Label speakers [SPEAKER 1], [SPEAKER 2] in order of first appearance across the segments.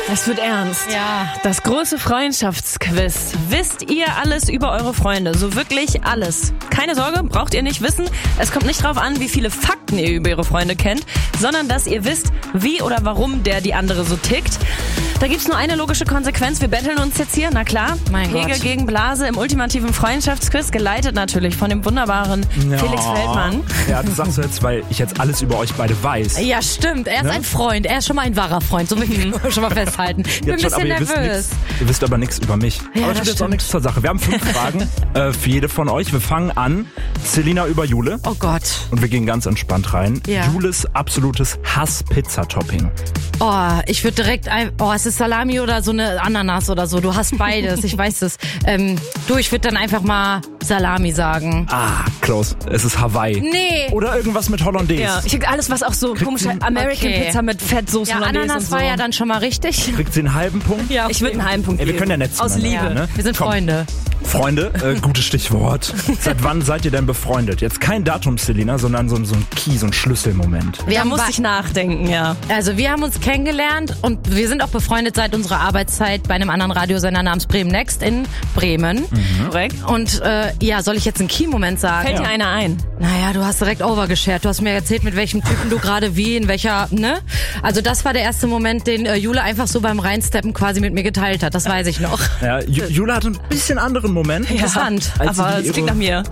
[SPEAKER 1] Es wird ernst.
[SPEAKER 2] Ja.
[SPEAKER 1] Das große Freundschaftsquiz. Wisst ihr alles über eure Freunde? So wirklich alles. Keine Sorge, braucht ihr nicht wissen. Es kommt nicht drauf an, wie viele Fakten ihr über ihre Freunde kennt, sondern dass ihr wisst, wie oder warum der die andere so tickt. Da gibt's nur eine logische Konsequenz. Wir betteln uns jetzt hier, na klar.
[SPEAKER 2] Mein
[SPEAKER 1] Hege
[SPEAKER 2] Gott.
[SPEAKER 1] gegen Blase im ultimativen Freundschaftsquiz, geleitet natürlich von dem wunderbaren Felix Feldmann.
[SPEAKER 3] Ja, das sagst du jetzt, weil ich jetzt alles über euch beide weiß.
[SPEAKER 2] Ja, stimmt. Er ist
[SPEAKER 3] Ne?
[SPEAKER 2] ein Freund. Er ist schon mal ein wahrer Freund. So können wir schon mal festhalten. Ich bin ein
[SPEAKER 3] Jetzt schon,
[SPEAKER 2] bisschen
[SPEAKER 3] aber
[SPEAKER 2] nervös.
[SPEAKER 3] Ihr wisst aber nichts über mich.
[SPEAKER 2] Ja,
[SPEAKER 3] aber
[SPEAKER 2] das
[SPEAKER 3] tut jetzt auch
[SPEAKER 2] stimmt.
[SPEAKER 3] nichts zur Sache. Wir haben 5 Fragen für jede von euch. Wir fangen an. Selina über Jule.
[SPEAKER 2] Oh Gott.
[SPEAKER 3] Und wir gehen ganz entspannt rein.
[SPEAKER 2] Ja.
[SPEAKER 3] Jules absolutes Hass-Pizza-Topping.
[SPEAKER 2] Oh, ich würde direkt es ist Salami oder so eine Ananas oder so. Du hast beides, ich weiß es. Ich würde dann einfach mal Salami sagen.
[SPEAKER 3] Ah, close. Es ist Hawaii.
[SPEAKER 2] Nee.
[SPEAKER 3] Oder irgendwas mit Hollandaise.
[SPEAKER 1] Ja, ich krieg alles, was auch so komische American
[SPEAKER 2] Okay.
[SPEAKER 1] Pizza mit Fettsoße
[SPEAKER 2] Ja,
[SPEAKER 1] Hollandaise
[SPEAKER 2] Ananas
[SPEAKER 1] und so.
[SPEAKER 2] war ja dann schon mal richtig.
[SPEAKER 3] Kriegt sie einen halben Punkt?
[SPEAKER 2] Ja,
[SPEAKER 1] Ich würde einen halben Punkt
[SPEAKER 3] Ey, wir
[SPEAKER 1] geben.
[SPEAKER 3] können ja nett
[SPEAKER 1] Aus
[SPEAKER 3] zueinander,
[SPEAKER 1] Liebe.
[SPEAKER 3] ne?
[SPEAKER 2] Wir sind
[SPEAKER 3] Komm.
[SPEAKER 2] Freunde.
[SPEAKER 3] Freunde, gutes Stichwort. Seit wann seid ihr denn befreundet? Jetzt kein Datum, Selina, sondern so ein Key, so ein Schlüsselmoment.
[SPEAKER 1] Da muss ich nachdenken, ja.
[SPEAKER 2] Also wir haben uns kennengelernt und wir sind auch befreundet seit unserer Arbeitszeit bei einem anderen Radiosender namens Bremen Next in Bremen.
[SPEAKER 1] Korrekt.
[SPEAKER 2] Und soll ich jetzt einen Key-Moment sagen?
[SPEAKER 1] Fällt dir einer ein?
[SPEAKER 2] Naja, du hast direkt overgeshared. Du hast mir erzählt, mit welchem Typen du gerade wie, in welcher, ne? Also das war der erste Moment, den Jule einfach so beim Reinsteppen quasi mit mir geteilt hat. Das weiß ich noch.
[SPEAKER 3] Ja, Jule hatte ein bisschen anderen Moment.
[SPEAKER 2] Interessant.
[SPEAKER 3] Als sie
[SPEAKER 1] Aber
[SPEAKER 3] die
[SPEAKER 1] es klingt nach mir.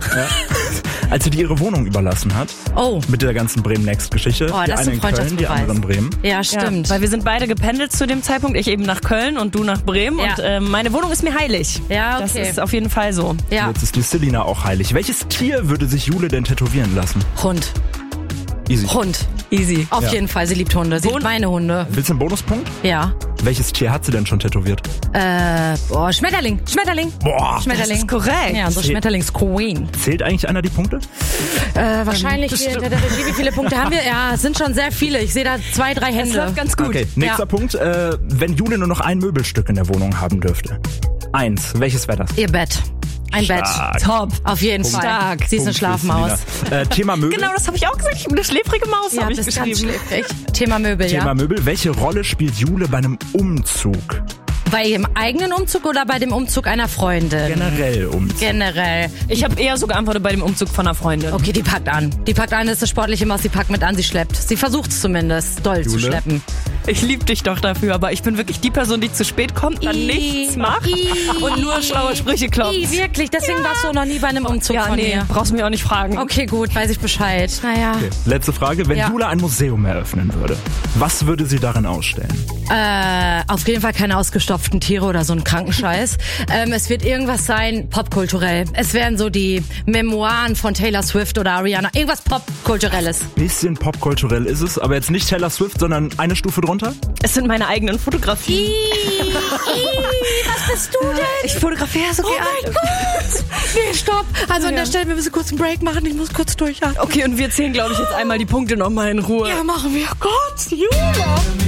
[SPEAKER 3] Als sie ihre Wohnung überlassen hat.
[SPEAKER 2] Oh.
[SPEAKER 3] Mit der ganzen Bremen-Next-Geschichte.
[SPEAKER 2] Oh,
[SPEAKER 3] die
[SPEAKER 2] das ist
[SPEAKER 3] eine
[SPEAKER 2] ein
[SPEAKER 3] in Köln, die
[SPEAKER 2] Freundschaftsbeweis.
[SPEAKER 3] andere in Bremen.
[SPEAKER 2] Ja, stimmt.
[SPEAKER 1] Ja, weil wir sind beide gependelt zu dem Zeitpunkt. Ich eben nach Köln und du nach Bremen.
[SPEAKER 2] Ja.
[SPEAKER 1] Und meine Wohnung ist mir heilig.
[SPEAKER 2] Ja,
[SPEAKER 1] Das
[SPEAKER 2] okay.
[SPEAKER 1] ist auf jeden Fall so.
[SPEAKER 2] Ja,
[SPEAKER 3] Jetzt ist die Selina auch heilig. Welches Tier würde sich Jule denn tätowieren lassen?
[SPEAKER 2] Hund.
[SPEAKER 3] Easy.
[SPEAKER 2] Hund.
[SPEAKER 1] Easy.
[SPEAKER 2] Auf
[SPEAKER 3] Ja.
[SPEAKER 2] jeden Fall, sie liebt Hunde. Sie liebt meine Hunde.
[SPEAKER 3] Willst du einen Bonuspunkt?
[SPEAKER 2] Ja.
[SPEAKER 3] Welches Tier hat sie denn schon tätowiert?
[SPEAKER 2] Schmetterling. Schmetterling.
[SPEAKER 3] Boah,
[SPEAKER 2] Schmetterling.
[SPEAKER 1] Das ist korrekt.
[SPEAKER 2] Ja, unsere Schmetterlings-Queen.
[SPEAKER 3] zählt eigentlich einer die Punkte?
[SPEAKER 2] Wahrscheinlich hier hinter der Regie. Wie viele Punkte haben wir? Ja, es sind schon sehr viele. Ich sehe da 2, 3
[SPEAKER 1] Das
[SPEAKER 2] Hände.
[SPEAKER 1] läuft ganz gut.
[SPEAKER 3] Okay, nächster
[SPEAKER 2] Ja.
[SPEAKER 3] Punkt. Wenn Jule nur noch ein Möbelstück in der Wohnung haben dürfte. 1. Welches wäre das?
[SPEAKER 2] Ihr Bett. Ein
[SPEAKER 3] Stark.
[SPEAKER 2] Bett.
[SPEAKER 1] Top.
[SPEAKER 2] Auf jeden Fall.
[SPEAKER 1] Stark.
[SPEAKER 2] Sie ist eine
[SPEAKER 3] Punkt für
[SPEAKER 2] Schlafmaus.
[SPEAKER 3] Selina. Thema Möbel.
[SPEAKER 1] Genau, das habe ich auch gesagt. Ich bin eine schläfrige Maus,
[SPEAKER 2] Ja,
[SPEAKER 1] habe ich
[SPEAKER 2] das ist ganz
[SPEAKER 1] geschrieben.
[SPEAKER 2] schläfrig. Thema Möbel,
[SPEAKER 3] Thema
[SPEAKER 2] ja.
[SPEAKER 3] Möbel. Welche Rolle spielt Jule bei einem Umzug?
[SPEAKER 2] Bei ihrem eigenen Umzug oder bei dem Umzug einer Freundin?
[SPEAKER 3] Generell Umzug.
[SPEAKER 2] Generell.
[SPEAKER 1] Ich habe eher so geantwortet bei dem Umzug von einer Freundin.
[SPEAKER 2] Okay, die packt an. Die packt an, ist das sportliche Maus, die packt mit an, sie schleppt. Sie versucht es zumindest, doll zu
[SPEAKER 3] Jule?
[SPEAKER 2] schleppen.
[SPEAKER 1] Ich liebe dich doch dafür, aber ich bin wirklich die Person, die zu spät kommt, dann nichts macht und nur schlaue Sprüche klopft.
[SPEAKER 2] Wirklich, deswegen warst du noch nie bei einem Umzug
[SPEAKER 1] Ja,
[SPEAKER 2] von
[SPEAKER 1] nee,
[SPEAKER 2] mir.
[SPEAKER 1] brauchst du mich auch nicht fragen.
[SPEAKER 2] Okay, gut, weiß ich Bescheid. Naja.
[SPEAKER 3] Okay. Letzte Frage. Wenn
[SPEAKER 2] Ja.
[SPEAKER 3] Jule ein Museum eröffnen würde, was würde sie darin ausstellen?
[SPEAKER 2] Auf jeden Fall keine ausgestopften Tiere oder so ein Krankenscheiß. Es wird irgendwas sein, popkulturell. Es werden so die Memoiren von Taylor Swift oder Ariana. Irgendwas popkulturelles.
[SPEAKER 3] Bisschen popkulturell ist es, aber jetzt nicht Taylor Swift, sondern eine Stufe drunter?
[SPEAKER 1] Es sind meine eigenen Fotografien.
[SPEAKER 2] Was bist du denn?
[SPEAKER 1] Ich fotografiere so
[SPEAKER 2] Oh mein Gott! Nee, stopp. Also an
[SPEAKER 1] Ja.
[SPEAKER 2] der Stelle, wir müssen kurz einen Break machen. Ich muss kurz durchatmen.
[SPEAKER 1] Okay, und wir zählen, glaube ich, jetzt einmal die Punkte nochmal in Ruhe.
[SPEAKER 2] Ja, machen wir. Gott, Jule!